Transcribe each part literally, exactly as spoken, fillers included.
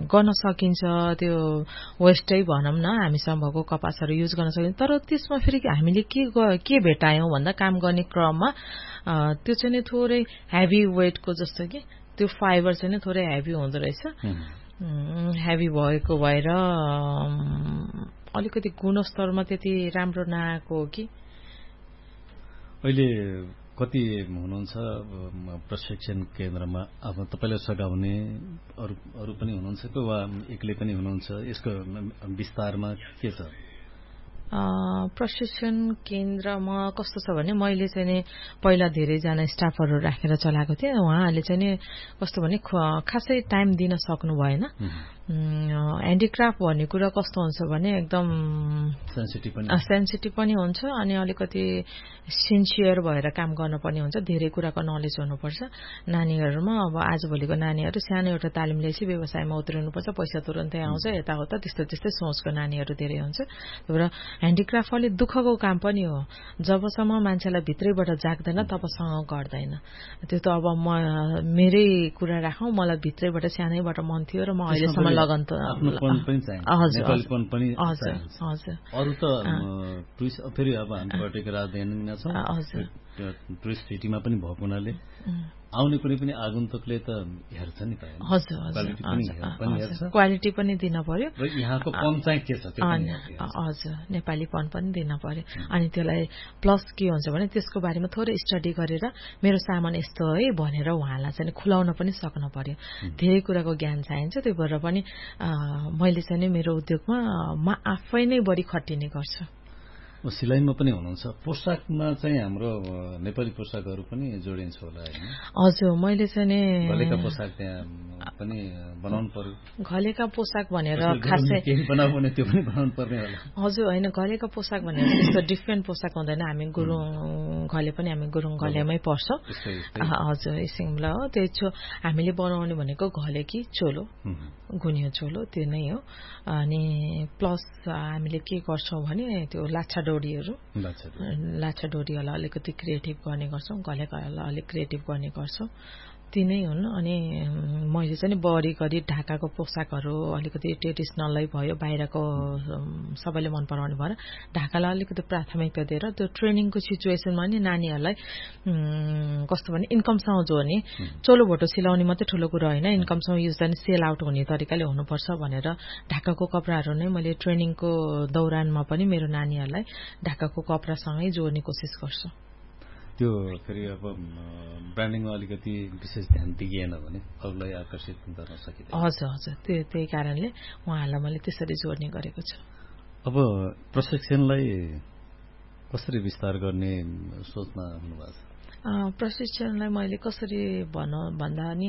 गर्न सकिन्छ, त्यो वेस्टै भनौँ न, हामीसँग भएको कपासहरू युज गर्न सकिन्छ। तर त्यसमा फेरि हामीले के के भेटायौँ भन्दा काम गर्ने क्रममा त्यो चाहिँ नि थोरै हेभी वेटको जस्तो कि त्यो फाइबर चाहिँ नि थोरै हेभी हुँदो रहेछ। हेभी भएको भएर अलिकति गुणस्तरमा त्यति राम्रो नआएको हो कि। अहिले कति हुनुहुन्छ प्रशिक्षण केन्द्रमा आफ्नो तपाईलाई सघाउने अरू अरू पनि हुनुहुन्छ कि वा एक्लै पनि हुनुहुन्छ? यसको विस्तारमा के छ? प्रशिक्षण केन्द्रमा कस्तो छ भने मैले चाहिँ नि पहिला धेरैजना स्टाफहरू राखेर चलाएको थिएँ। उहाँहरूले चाहिँ नि कस्तो भने खासै टाइम दिन सक्नु भएन। ह्यान्डिक्राफ्ट भन्ने कुरा कस्तो हुन्छ भने एकदम सेन्सिटिभ पनि सेन्सिटिभ पनि हुन्छ अनि अलिकति सिन्सियर भएर काम गर्नुपर्ने हुन्छ। धेरै कुराको नलेज हुनुपर्छ। नानीहरूमा अब आजभोलिको नानीहरू सानो एउटा तालिम लिएपछि व्यवसायमा उत्रिनुपर्छ, पैसा तुरन्तै आउँछ, यताउता त्यस्तो त्यस्तै सोचको नानीहरू धेरै हुन्छ। त्यही भएर ह्यान्डिक्राफ्ट अलिक दुःखको काम पनि हो। जबसम्म मान्छेलाई भित्रैबाट जाग्दैन तबसम्म गर्दैन। त्यो त अब म मेरै कुरा राखौँ, मलाई भित्रैबाट सानैबाट मन थियो र म अहिलेसम्म लगन त नेपालीपन पनि हजुर हजुर। अरू त टुरिस्ट फेरि अब हामी पर्यटक राजधानी छौँ, टुरिस्ट सिटीमा पनि भएको हुनाले आउने कुनै पनि आगन्तुकले त हेर्छ नि त। हजुर हजुर, क्वालिटी पनि दिन पर्यो र यहाँको पन चाहिँ के छ त्यो पनि हजुर, नेपालीपन पनि दिन पर्यो। अनि त्यसलाई प्लस के हुन्छ भने त्यसको बारेमा थोरै स्टडी गरेर मेरो सामान यस्तो है भनेर उहाँलाई चाहिँ खुलाउन पनि सक्नु पर्यो। धेरै कुराको ज्ञान चाहिन्छ। त्यही भएर पनि मैले चाहिँ नि मेरो उद्योगमा म आफै नै बढी खटिने गर्छु। सिलाइमा पनि हुनुहुन्छ, पोसाकमा चाहिँ हाम्रो नेपाली पोसाकहरू पनि जोडिन्छ होला हैन? हजुर, मैले चाहिँ नि घलेका पोसाक त्यहाँ पनि बनाउनु पर्यो। घलेका पोसाक भनेर खासै केही बनाउ भने त्यो पनि बनाउनु पर्ने होला। हजुर हैन, घलेका पोसाक भनेर त्यस्तो डिफ्रेन्ट पोसाक हुँदैन। हामी गुरुङ घले पनि हामी गुरुङ घलेमै पर्छौँ। हजुर, सिमला हो। त्यो छ हामीले बनाउने भनेको घले कि चोलो, गुनियो चोलो त्यो नै हो। अनि प्लस हामीले के गर्छौँ भने त्यो लाछा डोरीहरू लाछा डोरीहरूलाई अलिकति क्रिएटिभ गर्ने गर्छौँ, घलेकाहरूलाई अलिक क्रिएटिभ गर्ने गर्छौँ। ती नै हुन्। अनि मैले चाहिँ नि बढी गरी ढाकाको पोसाकहरू अलिकति ट्रेडिसनलै भयो, बाहिरको सबैले मन पराउने भएर ढाकालाई अलिकति प्राथमिकता दिएर त्यो ट्रेनिङको सिचुएसनमा नि नानीहरूलाई कस्तो भने इन्कमसँग जोड्ने, चोलो भोटो सिलाउने मात्रै ठुलो कुरा होइन, इन्कमसँग युज गर्ने सेल आउट हुने तरिकाले हुनुपर्छ भनेर ढाकाको कपडाहरू नै मैले ट्रेनिङको दौरानमा पनि मेरो नानीहरूलाई ढाकाको कपडासँगै जोड्ने कोसिस गर्छु। त्यो फेरि अब ब्रान्डिङमा अलिकति विशेष ध्यान दिइएन भने अरूलाई आकर्षित गर्न सकिन्छ। हजुर हजुर, त्यो त्यही कारणले उहाँहरूलाई मैले त्यसरी जोड्ने गरेको छु। अब प्रशिक्षणलाई कसरी विस्तार गर्ने सोचमा हुनुभएको छ? प्रशिक्षणलाई मैले कसरी भन भन्दा नि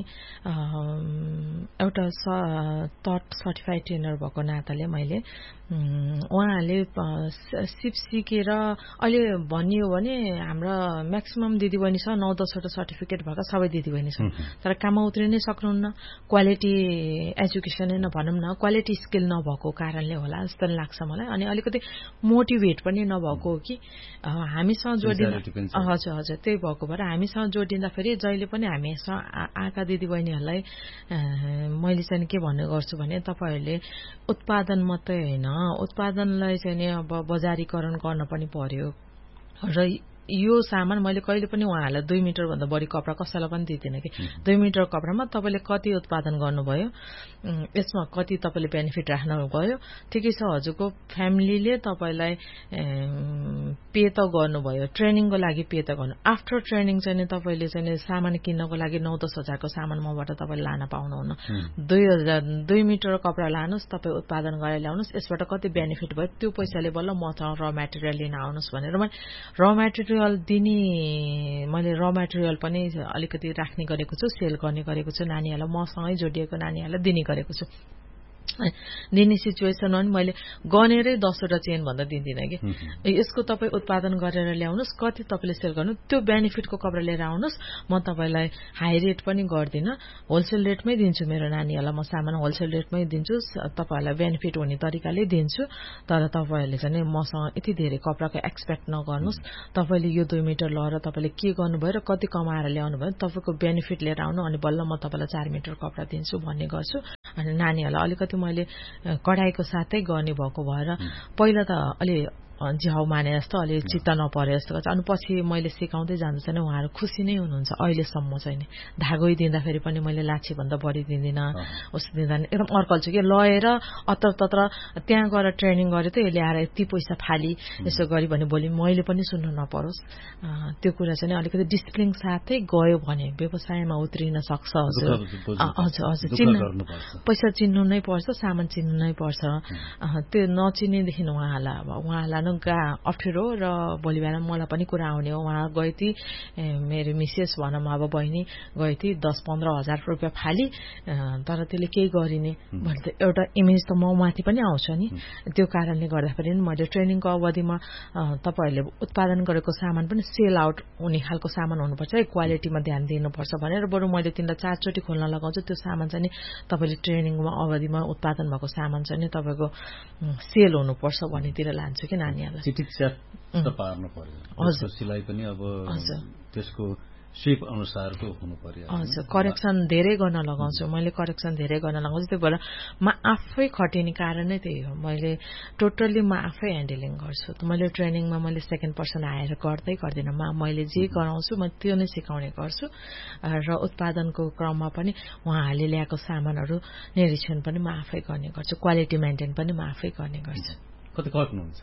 एउटा टट सर्टिफाइड ट्रेनर भएको नाताले मैले उहाँहरूले सिप सिकेर अहिले भनियो भने हाम्रो म्याक्सिमम दिदीबहिनी छ, नौ दसवटा सर्टिफिकेट भएका सबै दिदीबहिनी छन्, तर काममा उत्रिनै सक्नुहुन्न। क्वालिटी एजुकेसन नै भनौँ न, क्वालिटी स्किल नभएको कारणले होला जस्तो लाग्छ मलाई। अनि अलिकति मोटिभेट पनि नभएको हो कि हामीसँग जोडिँदा हजुर हजुर त्यही भएको भएर हामीसँग जोडिँदाखेरि जहिले पनि हामीसँग आएका दिदीबहिनीहरूलाई मैले चाहिँ के भन्ने गर्छु भने तपाईँहरूले उत्पादन मात्रै होइन, उत्पादनलाई चाहिँ नि अब बजारीकरण गर्न पनि पर्यो। र यो सामान मैले कहिले पनि उहाँहरूलाई दुई मिटर भन्दा बढी कपडा कसैलाई पनि दिँदैन कि दुई मिटर कपडामा तपाईँले कति उत्पादन गर्नुभयो, यसमा कति तपाईँले बेनिफिट राख्नुभयो, ठिकै छ हजुरको फ्यामिलीले तपाईँलाई पे त गर्नुभयो, ट्रेनिङको लागि पे त गर्नु, आफ्टर ट्रेनिङ चाहिँ तपाईँले चाहिँ सामान किन्नको लागि नौ दस हजारको सामान मबाट तपाईँले लान पाउनुहुन्न। दुई हजार दुई मिटर कपडा लानुहोस्, तपाईँ उत्पादन गरेर ल्याउनुहोस्, यसबाट कति बेनिफिट भयो त्यो पैसाले बल्ल मसँग र मेटेरियल लिन आउनुहोस् भनेर मैले र मेटेरियल दिने मैले र मेटेरियल पनि अलिकति राख्ने गरेको छु, सेल गर्ने गरेको छु, नानीहरूलाई मसँगै जोडिएको नानीहरूलाई दिने गरेको छु। दिने सिचुएसन हो नि मैले गनेरै दसवटा चेन भन्दा दिँदिनँ कि यसको तपाईँ उत्पादन गरेर ल्याउनुहोस्, कति तपाईँले सेल गर्नु, त्यो बेनिफिटको कपडा लिएर आउनुहोस्, म तपाईँलाई हाई रेट पनि गर्दिनँ, होलसेल रेटमै दिन्छु। मेरो नानीहरूलाई म सामान होलसेल रेटमै दिन्छु, तपाईँहरूलाई बेनिफिट हुने तरिकाले दिन्छु। तर तपाईँहरूले चाहिँ मसँग यति धेरै कपडाको एक्सपेक्ट नगर्नुहोस्, तपाईँले यो दुई मिटर लगेर तपाईँले के गर्नुभयो र कति कमाएर ल्याउनु भयो, तपाईँको बेनिफिट लिएर आउनु, अनि बल्ल म तपाईँलाई चार मिटर कपडा दिन्छु भन्ने गर्छु। अनि नानीहरूलाई अलिकति मैले कडाइको साथै गर्ने भएको भएर पहिला त अलि झ्याउ माने जस्तो अलि चित्त नपरे जस्तो गर्छ। अनि पछि मैले सिकाउँदै जाँदा चाहिँ उहाँहरू खुसी नै हुनुहुन्छ अहिलेसम्म चाहिँ नि। धागै दिँदाखेरि पनि मैले लाछीभन्दा बढी दिँदिनँ, उस्तो दिँदैन, एकदम अर्कल्छु कि लएर अत्र तत्र त्यहाँ गएर ट्रेनिङ गरेँ त यसले आएर यति पैसा फाली यसो गरी भने भोलि मैले पनि सुन्नु नपरोस्। त्यो कुरा चाहिँ अलिकति डिसिप्लिन साथै गयो भने व्यवसायमा उत्रिन सक्छ। हजुर हजुर हजुर चिन्नु पैसा चिन्नु नै पर्छ, सामान चिन्नु नै पर्छ। त्यो नचिनेदेखि उहाँहरूलाई अब उहाँहरूलाई गा अप्ठ्यारो र भोलि बिहान मलाई पनि कुरा आउने हो। उहाँ गए ती मेरो मिसेस भनौँ अब बहिनी गए ती दस पन्ध्र हजार रुपियाँ फाली, तर त्यसले केही गरिने भने त एउटा इमेज त म माथि पनि आउँछ नि। त्यो कारणले गर्दाखेरि मैले ट्रेनिङको अवधिमा तपाईँहरूले उत्पादन गरेको सामान पनि सेल आउट हुने खालको सामान हुनुपर्छ है, क्वालिटीमा ध्यान दिनुपर्छ भनेर बरु मैले तिमीलाई चारचोटि खोल्न लगाउँछु। त्यो सामान चाहिँ तपाईँले ट्रेनिङमा अवधिमा उत्पादन भएको सामान चाहिँ तपाईँको सेल हुनुपर्छ भन्नेतिर लान्छु कि नानी। चिटिक्सा पार्नु पर्यो, सिलाइ पनि अब त्यसको शेप अनुसारको हुनु पर्यो। हजुर करेक्सन धेरै गर्न लगाउँछु मैले, करेक्सन धेरै गर्न लगाउँछु। त्यो भएर म आफै खटिने कारण नै त्यही हो, मैले टोटल्ली म आफै ह्यान्डलिङ गर्छु। मैले ट्रेनिङमा मैले सेकेन्ड पर्सन आएर गर्दै गर्दिनँ, म मैले जे गराउँछु म त्यो नै सिकाउने गर्छु। र उत्पादनको क्रममा पनि उहाँहरूले ल्याएको सामानहरू निरीक्षण पनि म आफै गर्ने गर्छु, क्वालिटी मेन्टेन पनि म आफै गर्ने गर्छु। कति खट्नुहुन्छ?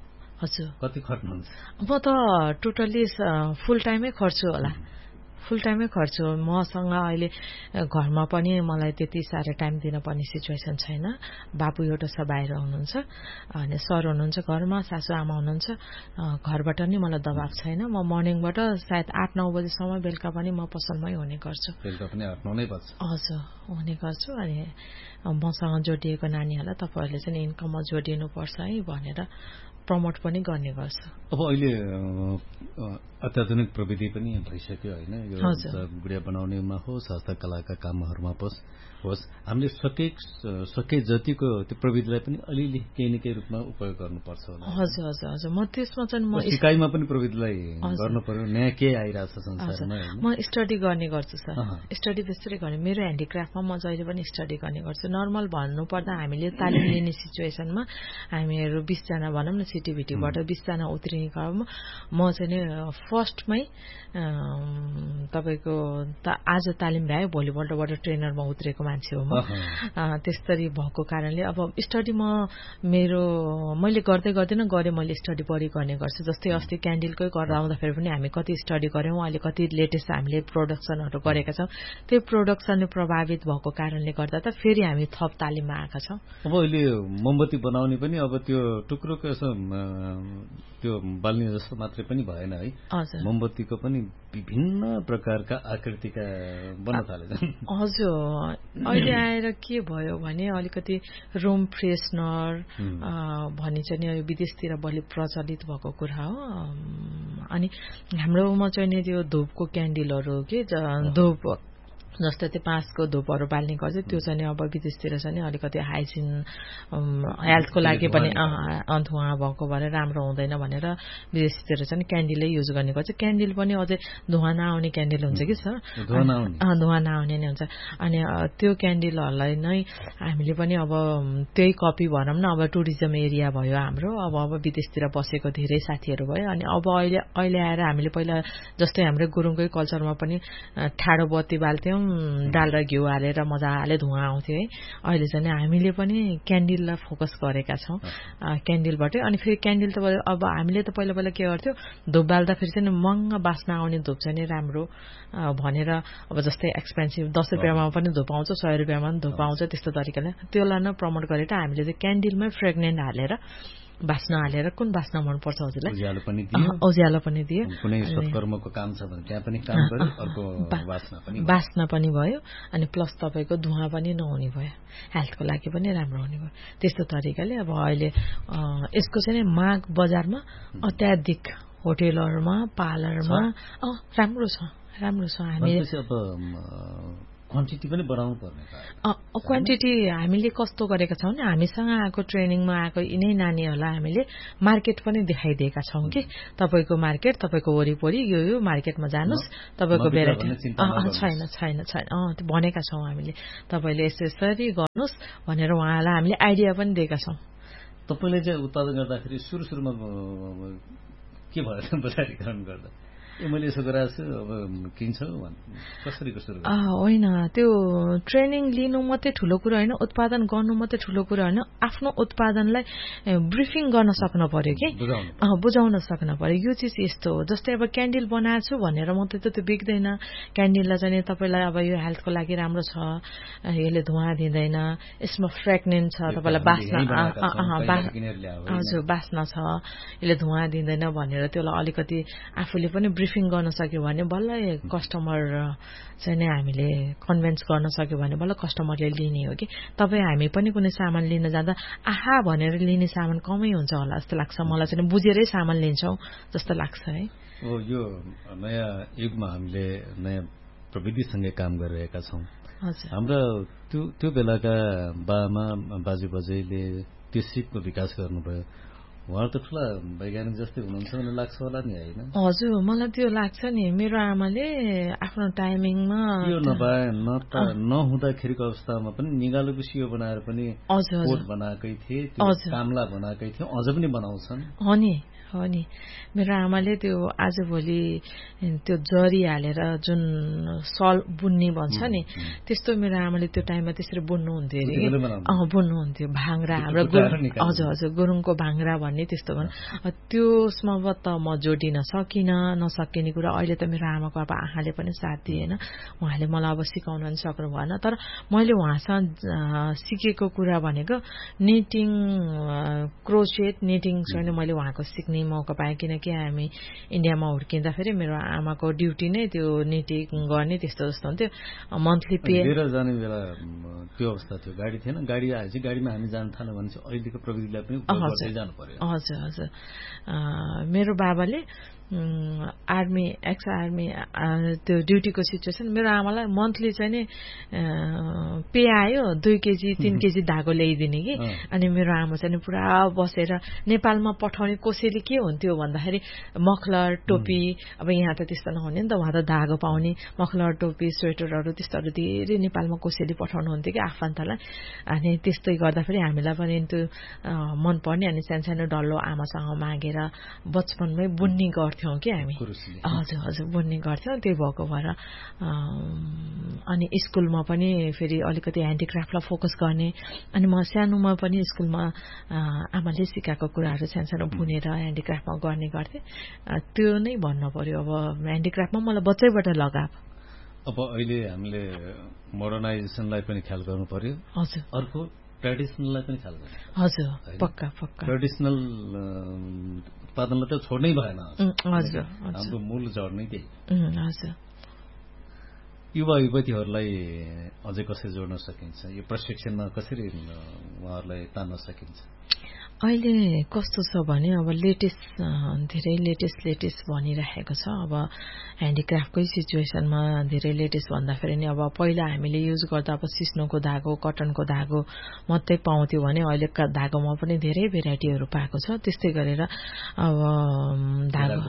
हजुर कति खट्नुहुन्छ? म त टोटल्ली फुल टाइमै खट्छु होला, फुल टाइमै खट्छु। मसँग अहिले घरमा पनि मलाई त्यति साह्रो टाइम दिनुपर्ने सिचुएसन छैन। बाबु एउटा छ बाहिर हुनुहुन्छ, अनि सर हुनुहुन्छ घरमा, सासू आमा हुनुहुन्छ। घरबाट नि मलाई दबाब छैन। म मर्निङबाट सायद आठ नौ बजीसम्म बेलुका पनि म पसलमै हुने गर्छु। बेलुका पनि आठ नौ नै बज्छ? हजुर हुने गर्छु। अनि मसँग जोडिएको नानीहरूलाई तपाईँहरूले चाहिँ इन्कममा जोडिनुपर्छ है भनेर प्रमोट पनि गर्ने गर्छ। अब अहिले अत्याधुनिक प्रविधि पनि भइसक्यो होइन, यो गुडिया बनाउनेमा होस्, हस्तकलाका कामहरूमा होस्, हामीले सके सके जतिको त्यो प्रविधिलाई पनि अलिअलि केही न केही रूपमा उपयोग गर्नुपर्छ होला। हजुर हजुर हजुर म त्यसमा चाहिँ म सिकाइमा पनि प्रविधिलाई गर्नु पर्यो, नयाँ के आइरहेछ संसारमा। म स्टडी गर्ने गर्छु सर, स्टडी त्यसरी गर्ने। मेरो ह्यान्डिक्राफ्टमा म जहिले पनि स्टडी गर्ने गर्छु। नर्मल भन्नुपर्दा हामीले तालिम लिने सिचुएसनमा हामीहरू बिसजना भनौँ न सिटिभिटीबाट बिसजना उत्रिने क्रममा म चाहिँ नि फर्स्टमै तपाईँको आज तालिम भ्यायो भोलिपल्टबाट ट्रेनरमा उत्रेको मान्छे हो म। त्यसरी भएको कारणले अब स्टडी म मेरो मैले गर्दै गर्दैन गरेँ, मैले स्टडी बढी गर्ने गर्छु। जस्तै अस्ति क्यान्डलकै गराउँदाखेरि पनि हामी कति स्टडी गऱ्यौँ, अहिले कति लेटेस्ट हामीले प्रोडक्सनहरू गरेका छौँ। त्यो प्रोडक्सनले प्रभावित भएको कारणले गर्दा त फेरि हामी थप तालिममा आएका छौँ। अब अहिले मोमबत्ती बनाउने पनि अब त्यो टुक्रोको यसो त्यो बाल्ने जस्तो मात्रै पनि भएन है, मोमबत्तीको पनि विभिन्न प्रकारका आकृतिका बन्न थाले। हजुर अहिले आएर के भयो भने अलिकति रुम फ्रेसनर भनी चाहिँ विदेशतिर बढी प्रचलित भएको कुरा हो। अनि हाम्रोमा चाहिँ नि त्यो धुपको क्यान्डलहरू के धुप जस्तै त्यो पाँचको धुपहरू बाल्ने गर्छ, त्यो चाहिँ अब विदेशतिर चाहिँ अलिकति हाइजिन हेल्थको लागि पनि धुवा भएको भएर राम्रो हुँदैन भनेर विदेशतिर चाहिँ क्यान्डलै युज गर्ने गर्छ। क्यान्डल पनि अझै धुवा नआउने क्यान्डल हुन्छ कि सर, धुवा नआउने नै हुन्छ। अनि त्यो क्यान्डलहरूलाई नै हामीले पनि अब त्यही कपी भनौँ न, अब टुरिज्म एरिया भयो हाम्रो, अब अब विदेशतिर बसेको धेरै साथीहरू भयो। अनि अब अहिले अहिले आएर हामीले पहिला जस्तै हाम्रो गुरुङकै कल्चरमा पनि ठाडो बत्ती बाल्थ्यौँ, डाल र घिउ हालेर मजाले धुवा आउँथ्यो है। अहिले चाहिँ हामीले पनि क्यान्डललाई फोकस गरेका छौँ क्यान्डलबाटै। अनि फेरि क्यान्डल त अब हामीले त पहिला पहिला के गर्थ्यौँ, धुप बाल्दाखेरि चाहिँ महँगा बास्ना आउने धुप चाहिँ राम्रो भनेर, अब जस्तै एक्सपेन्सिभ दस रुपियाँमा पनि धुप आउँछ, सय रुपियाँमा पनि धुप आउँछ, त्यस्तो तरिकाले त्यसलाई नै प्रमोट गरेर हामीले चाहिँ क्यान्डलमै फ्रेग्नेन्ट हालेर बास्न हालेर कुन बास्न मनपर्छ हजुरलाई उज्यालो पनि दियो उज्यालो पनि दियो कुनै सत्कर्मको काम छ भने त्यहाँ पनि काम गर्यो अर्को बास्ना पनि बास्ना पनि भयो अनि प्लस तपाईको धुवा पनि नहुने भयो हेल्थको लागि पनि राम्रो हुने भयो त्यस्तो तरिकाले अब अहिले यसको चाहिँ माग बजारमा अत्याधिक होटेलहरुमा पार्लरमा अ राम्रो छ राम्रो छ हामी अब क्वान्टिटी पनि बढाउनु पर्ने अ क्वान्टिटी हामीले कस्तो गरेका छौं नि हामीसँग आएको ट्रेनिङमा आएको यिनै नानीहरुलाई हामीले मार्केट पनि देखाइदिएका छौं कि तपाईको मार्केट तपाईको वरिपरि यो यो मार्केटमा जानुस् तपाईको भेराइटी छैन छैन छैन अ भनेका छौं हामीले तपाईले यसरी गर्नुस् भनेर उहाँलाई हामीले आइडिया पनि दिएका छौं तपाईले चाहिँ उत्पादन गर्दाखेरि सुरु सुरुमा के भयो बजारीकरण गर्दा ए मैले यसो गराछु अब किन्छ कसरी कसरी अ होइन त्यो ट्रेनिङ लिनु मात्रै ठुलो कुरा हैन उत्पादन गर्नु मात्रै ठुलो कुरा हैन आफ्नो उत्पादनलाई ब्रिफिङ गर्न सक्न पर्यो के अ बुझाउन सक्न पर्यो यो चीज यस्तो हो जस्तै अब क्यान्डल बनाएको छु भनेर मात्रै त त्यो बिग्दैन क्यान्डललाई चाहिँ तपाईलाई अब यो हेल्थको लागि राम्रो छ यसले धुवा दिँदैन यसमा फ्रेग्नेन्स छ तपाईलाई बास्ना हजुर बास्ना छ यसले धुवा दिँदैन भनेर त्यसलाई अलिकति आफूले पनि ब्रिफिङ गर्न सक्यो भने बल्ल कस्टमर चाहिँ नै हामीले कन्भिन्स गर्न सक्यो भने बल्ल कस्टमरले लिने हो कि तपाई हामी पनि कुनै सामान लिन जाँदा आहा भनेर लिने सामान कमै हुन्छ होला जस्तो लाग्छ मलाई चाहिँ बुझेरै सामान लिन्छौं जस्तो लाग्छ है ओ यो नयाँ युगमा हामीले नयाँ प्रविधिसँगै काम गरिरहेका छौं हजुर हाम्रो त्यो त्यो बेलाका बामा बाजे बजैले त्यो सिपको विकास गर्नुभयो उहाँ त ठुला वैज्ञानिक जस्तै हुनुहुन्छ भन्ने लाग्छ होला नि हैन हजुर मलाई त्यो लाग्छ नि मेरो आमाले आफ्नो टाइमिङमा यो नभए न त नहुँदाखेरिको अवस्थामा पनि निगालोको सियो बनाएर पनि कोट बनाएकै थिए त्यो कामला बनाएकै थियो अझ पनि बनाउँछन् हो नि हो नि मेरो आमाले त्यो आजभोलि त्यो जरी हालेर जुन सल बुन्नी भन्छ नि त्यस्तो मेरो आमाले त्यो टाइममा त्यसरी बुन्नु हुन्थ्यो अरे अ बुन्नु हुन्थ्यो भाङ्रा हाम्रो हजुर हजुर गुरुङको भाङ्रा भन्ने त्यस्तो भन् त्यसमा त म जोडिन सकिन नसकिने कुरा अहिले त मेरो आमाको अब आँखाले पनि साथ दिएन उहाँले मलाई अब सिकाउन पनि सक्नु भएन तर मैले उहाँसँग सिकेको कुरा भनेको निटिङ क्रोचेट निटिङ चाहिँ मैले उहाँको सिक्ने मौका पाएँ किनकि हामी इन्डियामा हुर्किँदा फेरि मेरो आमाको ड्युटी नै त्यो निटिङ गर्ने त्यस्तो जस्तो हुन्थ्यो मन्थली पे लिएर जाने बेला त्यो अवस्था थियो गाडी थिएन गाडी आएपछि गाडीमा हामी जान थाल्यो भने चाहिँ अहिलेको प्रविधिलाई पनि उपयोग गर्दै जानु पर्यो हजुर हजुर मेरो बाबाले आर्मी एक्स आर्मी त्यो ड्युटीको सिचुएसन मेरो आमालाई मन्थली चाहिँ नि पे आयो दुई केजी तीन केजी धागो ल्याइदिने कि अनि मेरो आमा चाहिँ पुरा बसेर नेपालमा पठाउने कोसेली के हुन्थ्यो भन्दाखेरि मफलर टोपी अब यहाँ त त्यस्तो नहुने नि त उहाँ त धागो पाउने मफलर टोपी स्वेटरहरू त्यस्तोहरू धेरै नेपालमा कोसेली पठाउनु हुन्थ्यो कि आफन्तलाई अनि त्यस्तै गर्दा फेरि हामीलाई पनि त्यो मन पर्ने अनि सानो सानो डल्लो आमासँग मागेर बचपनमै बुन्नी गर्थ्यौं कि हामी हजुर हजुर बुन्नी गर्थ्यौं त्यही भएको भएर अनि स्कुलमा पनि फेरि अलिकति ह्यान्डिक्राफ्टलाई फोकस गर्ने अनि म सानोमा पनि स्कुलमा आमाले सिकाएको कुराहरू सानो सानो बुनेर ह्यान्डिक्राफ्टमा गर्ने गर्थे त्यो नै भन्नु पर्यो अब ह्यान्डिक्राफ्टमा मलाई बच्चैबाट लगाव अब अहिले हामीले मोडर्नाइजेसनलाई पनि ख्याल गर्नु पर्यो हजुर अर्को ट्रेडिसनललाई पनि ख्याल गर्नु हजुर पक्का पक्का ट्रेडिसनल उत्पादनलाई त छोड्नै भएन हजुर हाम्रो मूल जड नै त्यही हजुर युवा युवतीहरूलाई अझै कसरी जोड्न सकिन्छ यो प्रशिक्षणमा कसरी उहाँहरूलाई तान्न सकिन्छ अहिले कस्तो छ भने अब लेटेस्ट धेरै लेटेस्ट लेटेस्ट भनिरहेको छ अब ह्यान्डिक्राफ्टकै सिचुएसनमा धेरै लेटेस्ट भन्दाखेरि नि अब पहिला हामीले युज गर्दा अब सिस्नोको धागो कटनको धागो मात्रै पाउँथ्यो भने अहिले धागोमा पनि धेरै भेराइटीहरू पाएको छ त्यस्तै गरेर अब धागो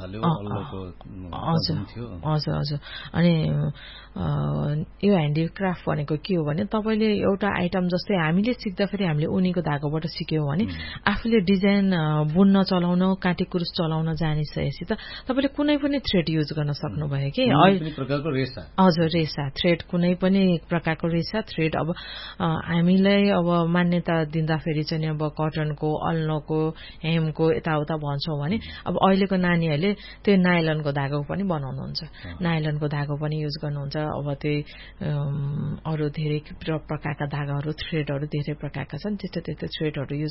हजुर हजुर हजुर अनि यो ह्यान्डिक्राफ्ट भनेको के हो भने तपाईले एउटा आइटम जस्तै हामीले सिक्दाखेरि हामीले उनीको धागोबाट सिक्यौं भने आफूले डिजाइन बुन्न चलाउन काटी कुरुस चलाउन जानिसकेपछि त तपाईले कुनै पनि थ्रेड युज गर्न सक्नुभयो कि हजुर रेसा थ्रेड कुनै पनि प्रकारको रेसा थ्रेड अब हामीलाई अब मान्यता दिँदाखेरि चाहिँ अब कटनको अल्लोको हेमको यताउता भन्छौं भने अब अहिलेको नानीहरूले त्यो नाइलनको धागो पनि बनाउनुहुन्छ नाइलनको धागो पनि युज गर्नुहुन्छ अब त्यही अरु धेरै प्रकारका धागाहरू थ्रेडहरू धेरै प्रकारका छन् त्यस्तो त्यस्तो थ्रेडहरू युज गरेर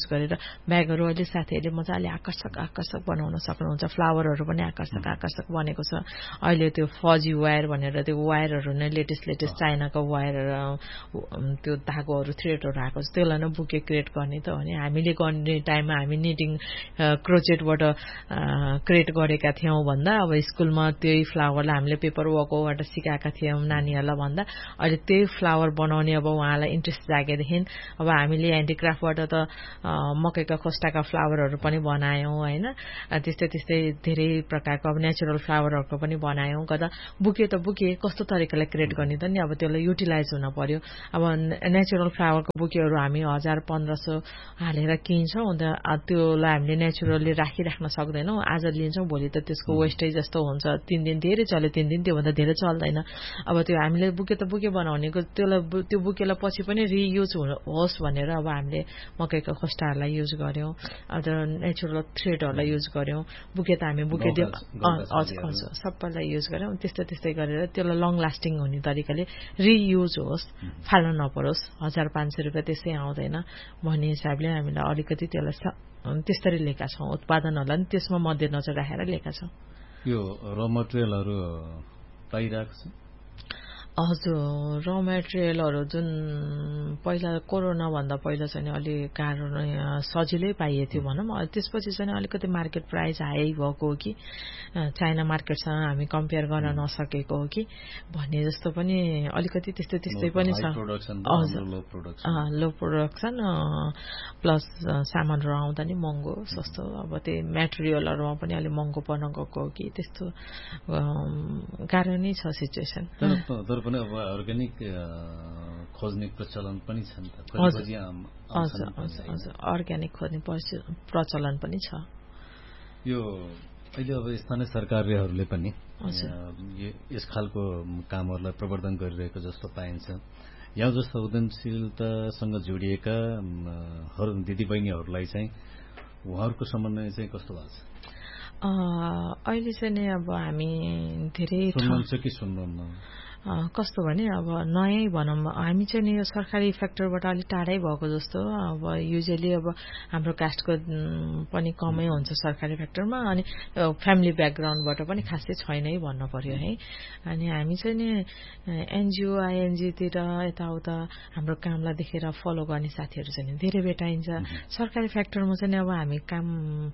ब्यागहरू अहिले साथीहरूले मजाले आकर्षक आकर्षक बनाउन सक्नुहुन्छ फ्लावरहरू पनि आकर्षक आकर्षक बनेको छ अहिले त्यो फजी वायर भनेर त्यो वायरहरू नै लेटेस्ट लेटेस्ट चाइनाको वायर त्यो धागोहरू थ्रेडहरू आएको छ त्यसलाई नै बुके क्रिएट गर्ने त भने हामीले गर्ने टाइममा हामी निटिङ क्रोचेटबाट क्रिएट गरेका थियौँ भन्दा अब स्कुलमा त्यही फ्लावरलाई हामीले पेपर वर्कबाट सिकाएका थियौँ नानीहरूलाई भन्दा अहिले त्यही फ्लावर बनाउने अब उहाँलाई इन्ट्रेस्ट जागेदेखि अब हामीले ह्यान्डिक्राफ्टबाट त मकैका खोस्टाका फ्लावरहरू पनि बनायौँ होइन त्यस्तै त्यस्तै धेरै प्रकारको अब नेचुरल फ्लावरहरूको पनि बनायौँ कता बुके त बुके कस्तो तरिकाले क्रिएट गर्ने त नि अब त्यसलाई युटिलाइज हुन पर्यो अब नेचुरल फ्लावरको बुकेहरू हामी हजार पन्ध्र सौ हालेर किन्छौँ अन्त त्योलाई हामीले नेचुरली राखिराख्न सक्दैनौँ आज लिन्छौँ भोलि त त्यसको वेस्टेज जस्तो हुन्छ तीन दिन धेरै चल्यो तीन दिन त्योभन्दा धेरै चल्दैन अब त्यो हामीले बुके त बुके बनाउनेको त्यसलाई त्यो बुकेलाई पछि पनि रियुज होस् भनेर अब हामीले मकैको खोस्टाहरूलाई युज गर्यौँ अझ नेचुरल थ्रेडहरूलाई युज गर्यौँ बुके त हामी बुके हजुर सबैलाई युज गर्यौँ त्यस्तै त्यस्तै गरेर त्यसलाई लङ लास्टिङ हुने तरिकाले रियुज होस् फाल्न नपरोस् हजार पाँच सय रुपियाँ त्यसै आउँदैन भन्ने हिसाबले हामीलाई अलिकति त्यसलाई त्यसरी लिएका छौँ उत्पादनहरूलाई पनि त्यसमा मध्यनजर राखेर लिएका छौँ यो र मटेरियलहरू पाइरहेको छ हजुर र मेटेरियलहरू जुन पहिला कोरोना भन्दा पहिला चाहिँ अलि गाह्रो सजिलै पाइए थियो भनौँ त्यसपछि चाहिँ अलिकति मार्केट प्राइस हाई भएको हो कि चाइना मार्केटसँग हामी कम्पेयर गर्न नसकेको हो कि भन्ने जस्तो पनि अलिकति त्यस्तै त्यस्तै पनि छ लो प्रोडक्सन प्लस सामानहरू आउँदा नि महँगो सस्तो अब त्यही मेटेरियलहरूमा पनि अलिक महँगो पर्न गएको हो कि त्यस्तो गाह्रो नै छ सिचुएसन पनि अब अर्ग्यानिक खोज्ने प्रचलन पनि छ नि त हजुर हजुर अर्ग्यानिक खोज्ने प्रचलन पनि छ यो अहिले अब स्थानीय सरकारहरूले पनि यस खालको कामहरूलाई प्रवर्धन गरिरहेको जस्तो पाइन्छ यहाँ जस्तो उद्यमशीलतासँग जोडिएका दिदीबहिनीहरूलाई चाहिँ उहाँहरूको समन्वय चाहिँ कस्तो भएको छ अहिले चाहिँ नि अब हामी धेरै सुन्नुहुन्छ कि सुन्नुहुन्न कस्तो भने अब नयाँ भनौँ हामी चाहिँ नि यो सरकारी फ्याक्टरबाट अलिक टाढै भएको जस्तो अब युजली अब हाम्रो कास्टको पनि कमै हुन्छ सरकारी फ्याक्टरमा अनि फ्यामिली ब्याकग्राउन्डबाट पनि खासै छैनै भन्नु पर्यो है अनि हामी चाहिँ नि एनजिओ आइएनजीतिर यताउता हाम्रो कामलाई देखेर फलो गर्ने साथीहरू चाहिँ नि धेरै भेटाइन्छ सरकारी फ्याक्टरमा चाहिँ अब हामी काम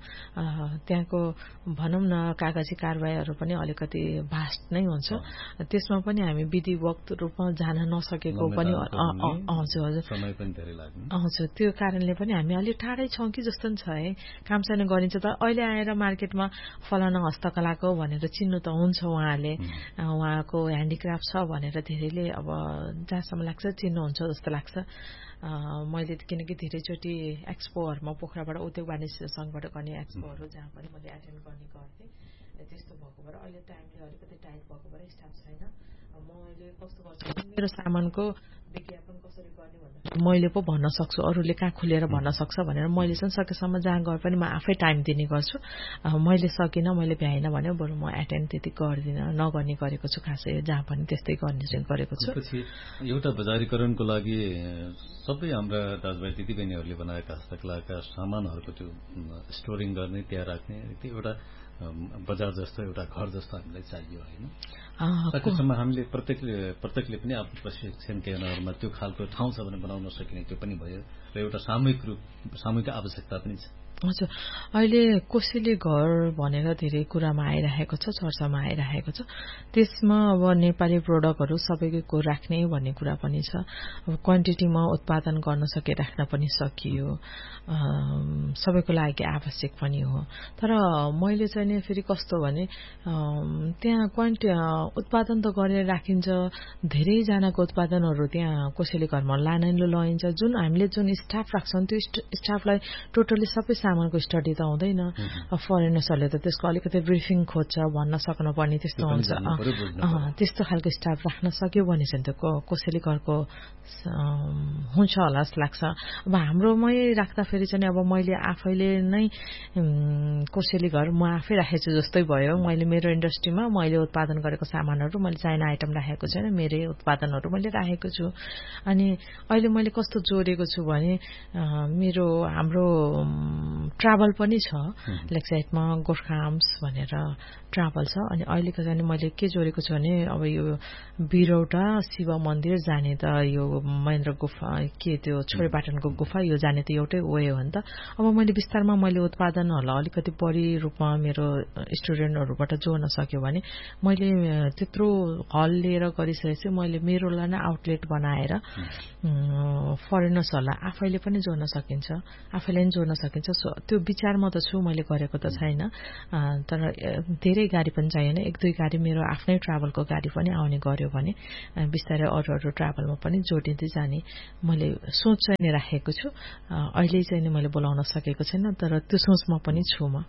त्यहाँको भनौँ न कागजी कारबाहीहरू पनि अलिकति भास्ट नै हुन्छ त्यसमा पनि हामी विधिवत रूपमा जान नसकेको पनि हजुर हजुर समय पनि धेरै लाग्छ हजुर त्यो कारणले पनि हामी अलि टाढै छौँ कि जस्तो नि छ है काम चाहिँ गरिन्छ त अहिले आएर मार्केटमा फलाना हस्तकलाको भनेर चिन्नु त हुन्छ उहाँले उहाँको ह्यान्डिक्राफ्ट छ भनेर धेरैले अब जहाँसम्म लाग्छ चिन्नुहुन्छ जस्तो लाग्छ मैले किनकि धेरैचोटि एक्सपोहरूमा पोखराबाट उद्योग वाणिज्य संघबाट गर्ने एक्सपोहरू जहाँ पनि मैले एटेन्ड गर्ने गर्थेँ त्यस्तो भएको भएर अहिले टाइमले अलिकति टाइट भएको भएर स्टाफ छैन मैले कस्तो गर्छु मेरो सामानको विज्ञापन कसरी गर्ने भन्दा मैले पो भन्न सक्छु अरूले कहाँ खुलेर भन्न सक्छ भनेर मैले चाहिँ सकेसम्म जहाँ गए पनि म आफै टाइम दिने गर्छु मैले सकिनँ मैले भ्याइनँ भने बरु म एटेन्ड त्यति गर्दिनँ नगर्ने गरेको छु खासै जहाँ पनि त्यस्तै गर्ने चाहिँ गरेको छु एउटा बजारीकरणको लागि सबै हाम्रा दाजुभाइ दिदीबहिनीहरूले बनाएका हस्तकलाका सामानहरूको त्यो स्टोरिङ गर्ने त्यहाँ राख्ने एउटा बजार जस्तो एउटा घर जस्तो हामीलाई चाहियो होइन सकेसम्म हामीले प्रत्येकले प्रत्येकले पनि आफ्नो प्रशिक्षण केन्द्रहरूमा त्यो खालको ठाउँ छ भने बनाउन सकिने त्यो पनि भयो र एउटा सामूहिक रूप सामूहिक आवश्यकता पनि छ हजुर अहिले कोसेली घर भनेर धेरै कुरामा आइरहेको छ चर्चामा आइरहेको छ त्यसमा अब नेपाली प्रोडक्टहरू सबैको राख्ने भन्ने कुरा पनि छ अब क्वान्टिटीमा उत्पादन गर्न सके राख्न पनि सकियो सबैको लागि आवश्यक पनि हो तर मैले चाहिँ नि फेरि कस्तो भने त्यहाँ क्वान्टि उत्पादन त गरेर राखिन्छ धेरैजनाको उत्पादनहरू त्यहाँ कोसेली घरमा लानै लैन्छ जुन हामीले जुन स्टाफ राख्छौँ त्यो स्टाफलाई टोटली सबै सामानको स्टडी त हुँदैन फरेनर्सहरूले त त्यसको अलिकति ब्रिफिङ खोज्छ भन्न सक्नु पर्ने त्यस्तो हुन्छ त्यस्तो खालको स्टाफ राख्न सक्यो भने चाहिँ त्यो कसैले घरको हुन्छ होला जस्तो लाग्छ अब हाम्रोमै राख्दाखेरि चाहिँ अब मैले आफैले नै कसैले घर म आफै राखेको छु जस्तै भयो मैले मेरो इन्डस्ट्रीमा मैले उत्पादन गरेको सामानहरू मैले चाइना आइटम राखेको छैन मेरै उत्पादनहरू मैले राखेको छु अनि अहिले मैले कस्तो जोडेको छु भने मेरो हाम्रो ट्राभल पनि छ लेकसाइडमा गोर्खा आर्म्स भनेर ट्राभल छ अनि अहिलेको चाहिँ मैले के जोडेको छु भने अब यो बिरौटा शिव मन्दिर जाने त यो महेन्द्र गुफा के त्यो छोडेपाटनको गुफा यो जाने त एउटै वे हो नि त अब मैले विस्तारमा मैले उत्पादनहरूलाई अलिकति बढी रूपमा मेरो स्टुडेन्टहरूबाट जोड्न सक्यो भने मैले त्यत्रो हल लिएर गरिसकेपछि मैले मेरोलाई नै आउटलेट बनाएर फरेनर्सहरूलाई आफैले पनि जोड्न सकिन्छ आफैले पनि जोड्न सकिन्छ त्यो विचारमा त छु मैले गरेको त छैन तर धेरै गाडी पनि चाहिएन एक दुई गाडी मेरो आफ्नै ट्राभलको गाडी पनि आउने गर्यो भने बिस्तारै अरू अरू ट्राभलमा पनि जोडिँदै जाने मैले सोच चाहिँ नै राखेको छु अहिले चाहिँ नि मैले बोलाउन सकेको छैन तर त्यो सोचमा पनि छु म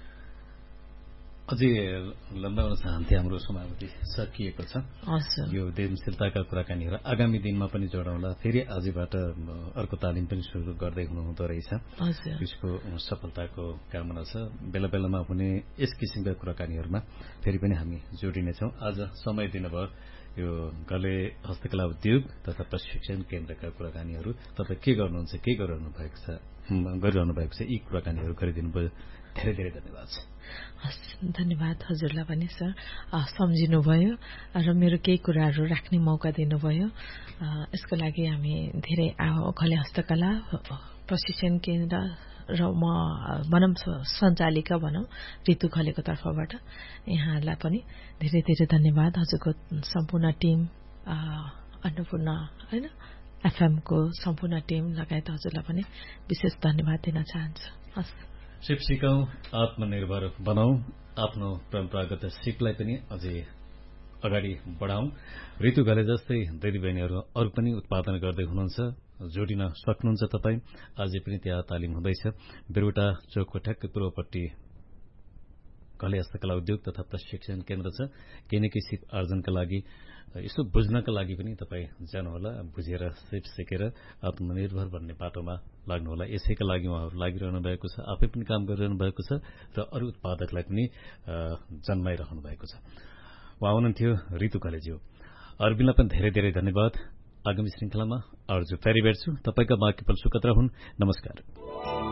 अझै लम्बाउन चाहन्थे हाम्रो समावधि सकिएको छ यो उद्यमशीलताका कुराकानीहरू आगामी दिनमा पनि जोडाउँला फेरि आजबाट अर्को तालिम पनि सुरु गर्दै हुनुहुँदो रहेछ यसको सफलताको कामना छ बेला बेलामा हुने यस किसिमका कुराकानीहरूमा फेरि पनि हामी जोडिनेछौँ आज समय दिनुभयो यो गले हस्तकला उद्योग तथा प्रशिक्षण केन्द्रका कुराकानीहरू तपाईँ के गर्नुहुन्छ के गरिरहनु भएको छ गरिरहनु भएको छ यी कुराकानीहरू गरिदिनु भयो धेरै धेरै धन्यवाद छ हस् धन्यवाद हजुरलाई पनि सर सम्झिनुभयो र मेरो केही कुराहरू राख्ने मौका दिनुभयो यसको लागि हामी धेरै गले हस्तकला प्रशिक्षण केन्द्र र म भनौँ सञ्चालिका भनौँ ऋतु खलेको तर्फबाट यहाँहरूलाई पनि धेरै धेरै धन्यवाद हजुरको सम्पूर्ण टिम अन्नपूर्ण होइन एफएमको सम्पूर्ण टिम लगायत हजुरलाई पनि विशेष धन्यवाद दिन चाहन्छु हस् सिप सिकाउँ आत्मनिर्भर बनाऊ आफ्नो परम्परागत सिपलाई पनि अझै अगाडि बढाउँ ऋतु घले जस्तै दिदीबहिनीहरू अरू पनि उत्पादन गर्दै हुनुहुन्छ जोडिन सक्नुहुन्छ तपाईँ अझै पनि त्यहाँ तालिम हुँदैछ बेरुटा चौकको ठ्याक्कै पूर्वपट्टि घले हस्तकला उद्योग तथा प्रशिक्षण केन्द्र छ केही न केही सिप आर्जनका लागि यसो बुझ्नका लागि पनि तपाईँ जानुहोला बुझेर सिप सिकेर आत्मनिर्भर भन्ने बाटोमा लाग्नुहोला यसैका लागि उहाँहरू लागिरहनु भएको छ आफै पनि काम गरिरहनु भएको छ र अरू उत्पादकलाई पनि जन्माइरहनु भएको छ उहाँ हुनुहुन्थ्यो ऋतु घलेज्यू अरविन्दलाई पनि धेरै धेरै धन्यवाद आगामी श्रृंखलामा अर्जु फेरि भेट्छु तपाईँका बाँकी पल सुखद रहून् नमस्कार